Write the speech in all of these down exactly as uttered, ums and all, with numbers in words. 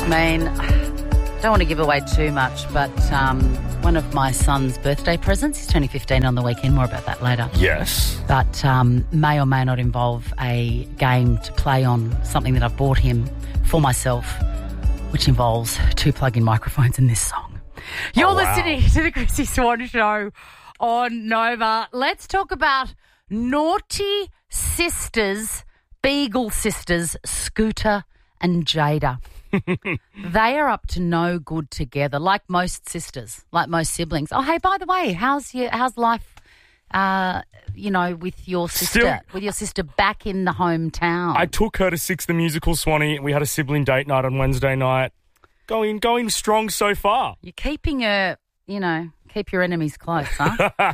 mean, don't want to give away too much, but um, one of my son's birthday presents, he's turning fifteen on the weekend, more about that later. Yes. But um, may or may not involve a game to play on, something that I've bought him for myself, which involves two plug-in microphones in this song. You're Oh, wow. listening to the Chrissy Swan Show on Nova. Let's talk about naughty sisters, Beagle sisters, Scooter and Jada. They are up to no good together, like most sisters, like most siblings. Oh, hey, by the way, how's your how's life? Uh, you know, with your sister, Still- with your sister back in the hometown. I took her to Six the Musical, Swanee. We had a sibling date night on Wednesday night. Going going strong so far. You're keeping her, you know, keep your enemies close, huh?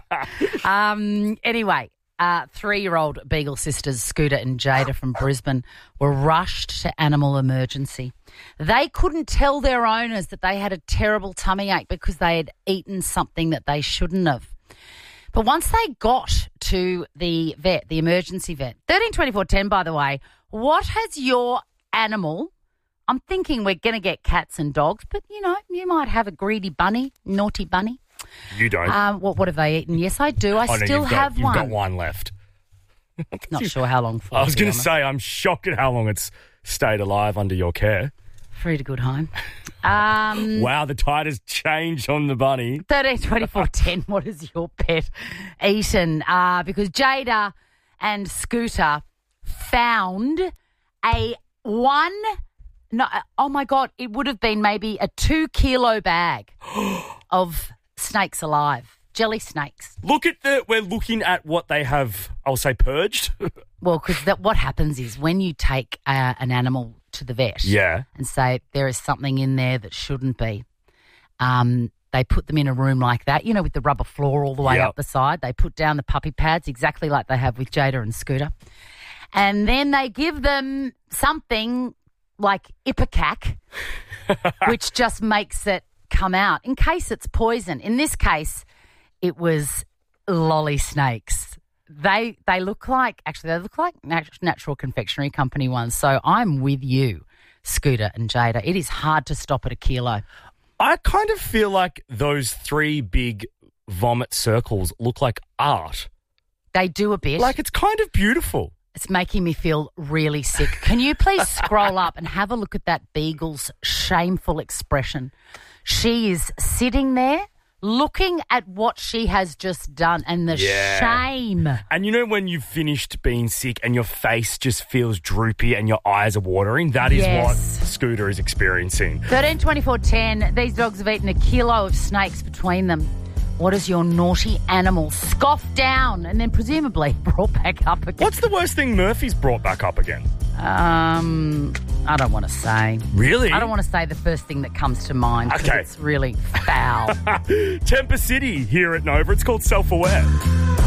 um. Anyway. Uh, three-year-old Beagle sisters, Scooter and Jada from Brisbane, were rushed to animal emergency. They couldn't tell their owners that they had a terrible tummy ache because they had eaten something that they shouldn't have. But once they got to the vet, the emergency vet, thirteen twenty-four ten, by the way, what has your animal... I'm thinking we're going to get cats and dogs, but, you know, you might have a greedy bunny, naughty bunny. You don't. Um, what what have they eaten? Yes, I do. I oh, no, still you've have got, one. You've got one left. Not sure how long for. I was to be going to honest. say, I'm shocked at how long it's stayed alive under your care. Free to good home. Um, Wow, the tide has changed on the bunny. thirteen twenty-four ten, what has your pet eaten? Uh, because Jada and Scooter found a one, no, oh my God, it would have been maybe a two kilo bag of snakes alive, jelly snakes. Look at the, we're looking at what they have, I'll say, purged. Well, because that what happens is when you take uh, an animal to the vet Yeah. and say there is something in there that shouldn't be, um, they put them in a room like that, you know, with the rubber floor all the way Yep. up the side. They put down the puppy pads exactly like they have with Jada and Scooter. And then they give them something like Ipecac, which just makes it come out in case it's poison. In this case, it was lolly snakes. They they look like, actually, they look like nat- natural confectionery company ones. So I'm with you, Scooter and Jada. It is hard to stop at a kilo. I kind of feel like those three big vomit circles look like art. They do a bit. Like, it's kind of beautiful. It's making me feel really sick. Can you please scroll up and have a look at that beagle's shameful expression? She is sitting there looking at what she has just done and the Yeah. shame. And you know when you've finished being sick and your face just feels droopy and your eyes are watering? That is Yes. what Scooter is experiencing. thirteen twenty-four ten, these dogs have eaten a kilo of snakes between them. What does your naughty animal scoff down and then presumably brought back up again? What's the worst thing Murphy's brought back up again? Um, I don't want to say. Really? I don't want to say the first thing that comes to mind because Okay. it's really foul. Temper City here at Nova. It's called Self-Aware.